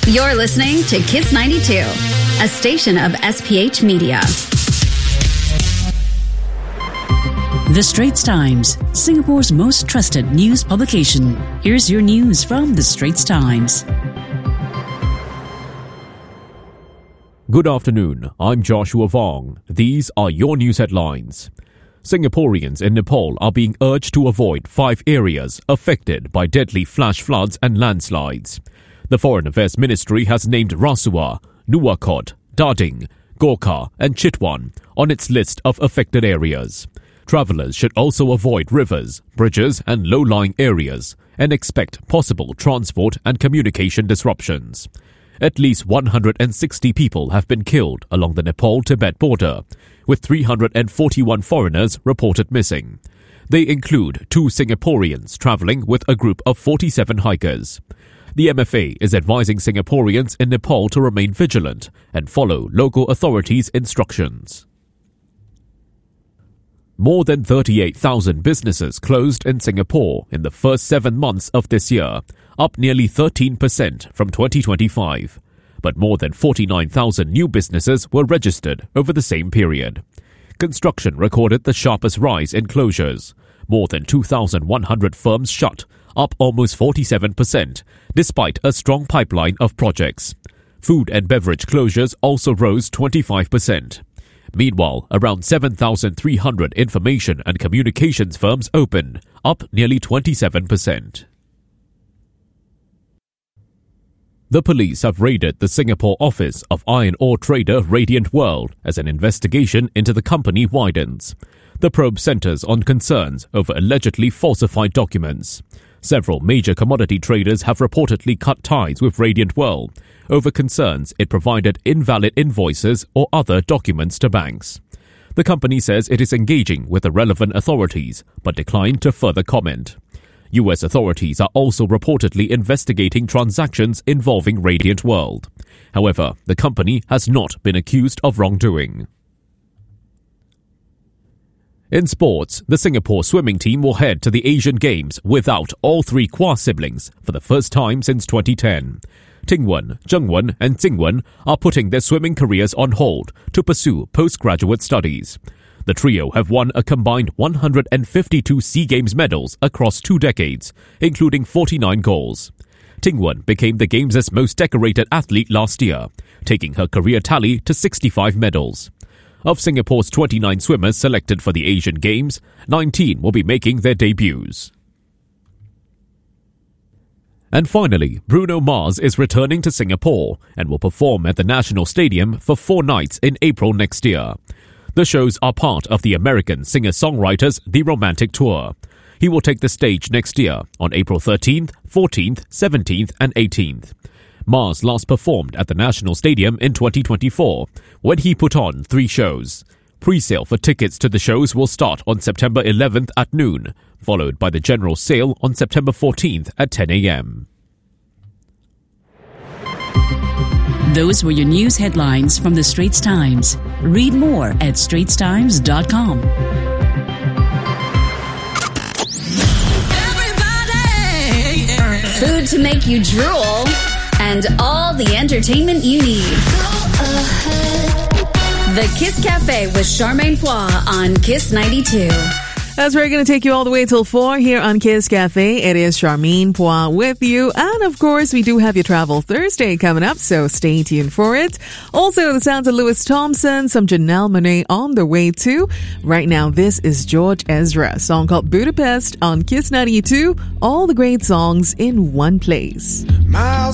You're listening to Kiss 92, a station of SPH Media. The Straits Times, Singapore's most trusted news publication. Here's your news from The Straits Times. Good afternoon, I'm Joshua Vong. These are your news headlines. Singaporeans in Nepal are being urged to avoid 5 areas affected by deadly flash floods and landslides. The Foreign Affairs Ministry has named Rasuwa, Nuwakot, Dading, Gorkha and Chitwan on its list of affected areas. Travellers should also avoid rivers, bridges and low-lying areas and expect possible transport and communication disruptions. At least 160 people have been killed along the Nepal-Tibet border, with 341 foreigners reported missing. They include 2 Singaporeans travelling with a group of 47 hikers. The MFA is advising Singaporeans in Nepal to remain vigilant and follow local authorities' instructions. More than 38,000 businesses closed in Singapore in the first 7 months of this year, up nearly 13% from 2025. But more than 49,000 new businesses were registered over the same period. Construction recorded the sharpest rise in closures. More than 2,100 firms shut, up almost 47%, despite a strong pipeline of projects. Food and beverage closures also rose 25%. Meanwhile, around 7,300 information and communications firms opened, up nearly 27%. The police have raided the Singapore office of iron ore trader Radiant World as an investigation into the company widens. The probe centres on concerns over allegedly falsified documents. Several major commodity traders have reportedly cut ties with Radiant World over concerns it provided invalid invoices or other documents to banks. The company says it is engaging with the relevant authorities but declined to further comment. US authorities are also reportedly investigating transactions involving Radiant World. However, the company has not been accused of wrongdoing. In sports, the Singapore swimming team will head to the Asian Games without all 3 Kua siblings for the first time since 2010. Tingwen, Zhengwen and Tsingwen are putting their swimming careers on hold to pursue postgraduate studies. The trio have won a combined 152 SEA Games medals across 2 decades, including 49 goals. Tingwen became the Games' most decorated athlete last year, taking her career tally to 65 medals. Of Singapore's 29 swimmers selected for the Asian Games, 19 will be making their debuts. And finally, Bruno Mars is returning to Singapore and will perform at the National Stadium for 4 nights in April next year. The shows are part of the American singer-songwriter's The Romantic Tour. He will take the stage next year on April 13th, 14th, 17th and 18th. Mars last performed at the National Stadium in 2024 when he put on 3 shows. Pre-sale for tickets to the shows will start on September 11th at noon, followed by the general sale on September 14th at 10 a.m. Those were your news headlines from The Straits Times. Read more at straitstimes.com. Food to make you drool, and all the entertainment you need. The Kiss Cafe with Charmaine Poix on Kiss 92. As we're going to take you all the way till 4 here on Kiss Cafe. It is Charmaine Poix with you. And of course, we do have your Travel Thursday coming up, so stay tuned for it. Also, the sounds of Louis Thompson, some Janelle Monáe on the way too. Right now, this is George Ezra, a song called Budapest on Kiss 92. All the great songs in one place. Miles